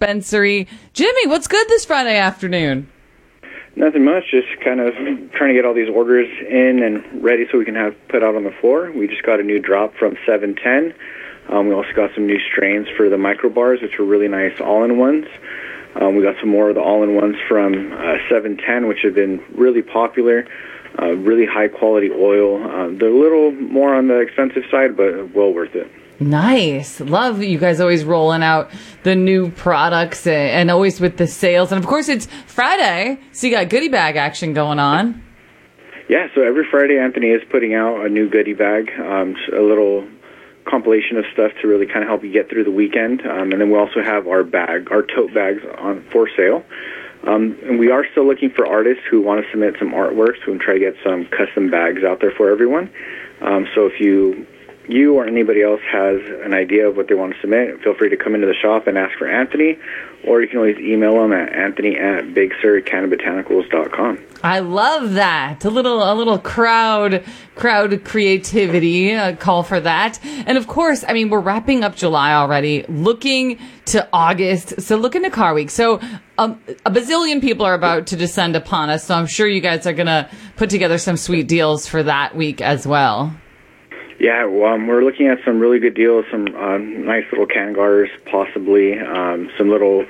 Dispensary. Jimmy, what's good this Friday afternoon? Nothing much, just kind of trying to get all these orders in and ready so we can have put out on the floor. We just got a new drop from 710. We also got some new strains for the micro bars, which are really nice all-in-ones. We got some more of the all-in-ones from 710, which have been really popular. Really high-quality oil. They're a little more on the expensive side, but well worth it. Nice. Love you guys always rolling out the new products and always with the sales. And, of course, it's Friday, so you got goodie bag action going on. Yeah, so every Friday, Anthony is putting out a new goodie bag, a little compilation of stuff to really kind of help you get through the weekend. And then we also have our tote bags on for sale. And we are still looking for artists who want to submit some artwork, so we can try to get some custom bags out there for everyone. So if you or anybody else has an idea of what they want to submit, feel free to come into the shop and ask for Anthony, or you can always email him at anthony@BigSurCannabBotanicals.com. I love that. A little crowd creativity, call for that. And of course, I mean, we're wrapping up July already, looking to August. So looking to Car Week. So a bazillion people are about to descend upon us. So I'm sure you guys are going to put together some sweet deals for that week as well. Yeah, well, we're looking at some really good deals, some nice little Cangars, possibly, some little,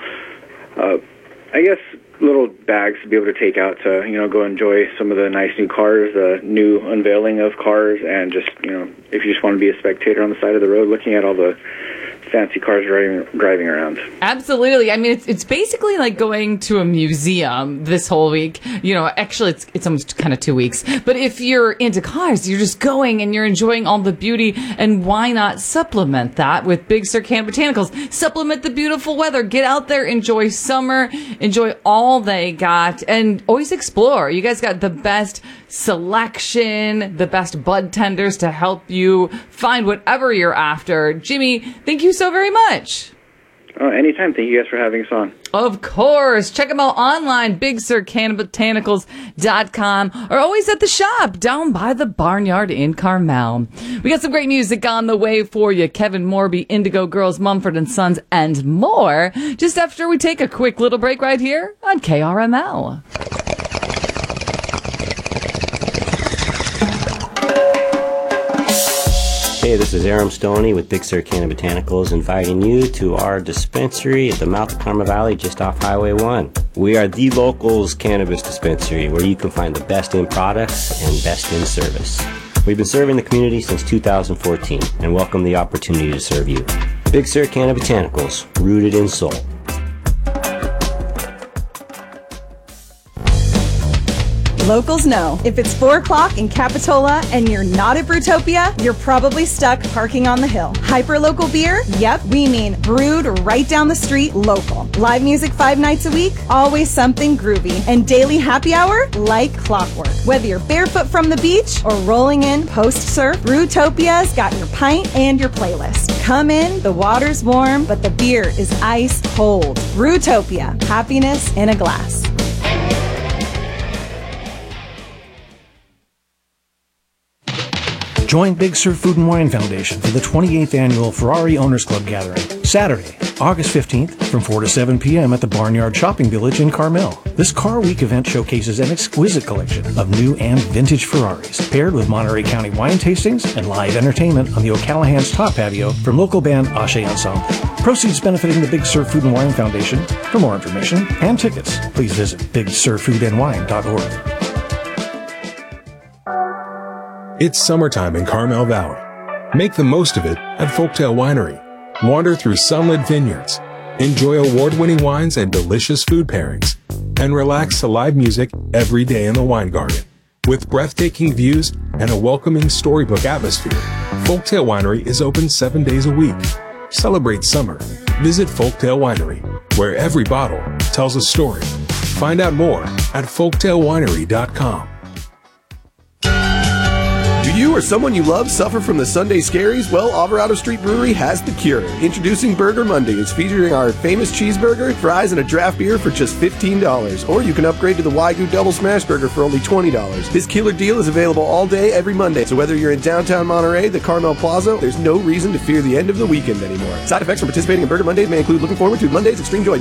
little bags to be able to take out to, go enjoy some of the nice new cars, the new unveiling of cars, and just, if you just want to be a spectator on the side of the road looking at all the fancy cars driving around. Absolutely. I mean, it's basically like going to a museum this whole week. Actually, it's almost kind of 2 weeks. But if you're into cars, you're just going and you're enjoying all the beauty. And why not supplement that with Big Sur Canna Botanicals? Supplement the beautiful weather. Get out there, enjoy summer, enjoy all they got, and always explore. You guys got the best selection, the best bud tenders to help you find whatever you're after. Jimmy, thank you so very much. Oh, anytime. Thank you guys for having us on. Of course. Check them out online, BigSurCannabBotanicals.com, or always at the shop down by the Barnyard in Carmel. We got some great music on the way for you. Kevin Morby, Indigo Girls, Mumford & Sons, and more. Just after we take a quick little break right here on KRML. Hey, this is Aram Stoney with Big Sur Canna Botanicals, inviting you to our dispensary at the mouth of Carmel Valley, just off Highway 1. We are the locals cannabis dispensary, where you can find the best in products and best in service. We've been serving the community since 2014 and welcome the opportunity to serve you. Big Sur Canna Botanicals, rooted in soul. Locals know, if it's 4 o'clock in Capitola and you're not at Brewtopia, you're probably stuck parking on the hill. Hyper-local beer? Yep, we mean brewed right down the street, local. Live music 5 nights a week? Always something groovy. And daily happy hour? Like clockwork. Whether you're barefoot from the beach or rolling in post-surf, Brewtopia's got your pint and your playlist. Come in, the water's warm, but the beer is ice cold. Brewtopia, happiness in a glass. Join Big Sur Food and Wine Foundation for the 28th Annual Ferrari Owners Club Gathering, Saturday, August 15th from 4 to 7 p.m. at the Barnyard Shopping Village in Carmel. This Car Week event showcases an exquisite collection of new and vintage Ferraris, paired with Monterey County wine tastings and live entertainment on the O'Callahan's top patio from local band Ashe Ensemble. Proceeds benefiting the Big Sur Food and Wine Foundation. For more information and tickets, please visit bigsurfoodandwine.org. It's summertime in Carmel Valley. Make the most of it at Folktale Winery. Wander through sunlit vineyards, enjoy award-winning wines and delicious food pairings, and relax to live music every day in the wine garden. With breathtaking views and a welcoming storybook atmosphere, Folktale Winery is open 7 days a week. Celebrate summer. Visit Folktale Winery, where every bottle tells a story. Find out more at folktalewinery.com. Do you or someone you love suffer from the Sunday scaries? Well, Alvarado Street Brewery has the cure. Introducing Burger Mondays, featuring our famous cheeseburger, fries, and a draft beer for just $15. Or you can upgrade to the Wagyu Double Smash Burger for only $20. This killer deal is available all day, every Monday. So whether you're in downtown Monterey, the Carmel Plaza, there's no reason to fear the end of the weekend anymore. Side effects from participating in Burger Mondays may include looking forward to Monday's extreme joy.